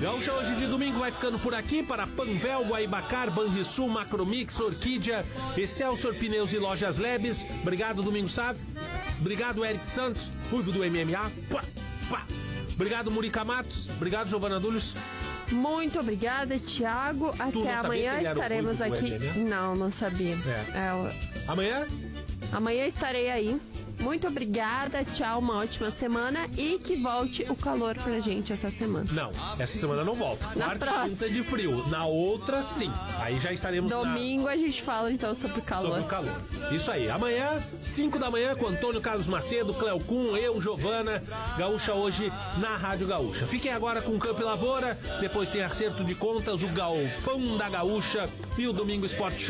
Gaúcha hoje de domingo vai ficando por aqui para Panvel, Guaibacar, Banrisul, Macromix, Orquídea, Excelsior Pneus e Lojas Lebes. Obrigado, Domingo Sá. Obrigado, Eric Santos, Ruivo do MMA. Pá, pá. Obrigado, Murica Matos. Obrigado, Giovana Dúlios. Muito obrigada, Thiago. Até amanhã estaremos aqui. Não sabia. Amanhã? Amanhã estarei aí. Muito obrigada, tchau, uma ótima semana e que volte o calor pra gente essa semana. Não, essa semana não volta. Quarta e quinta de frio. Na outra, sim. Aí já estaremos domingo a gente fala então sobre o calor. Sobre o calor. Isso aí. Amanhã, 5 da manhã, com Antônio Carlos Macedo, Cleo Kuhn, eu, Giovana. Gaúcha hoje na Rádio Gaúcha. Fiquem agora com o Campo e Lavoura. Depois tem Acerto de Contas, o Galpão da Gaúcha e o Domingo Esporte Show.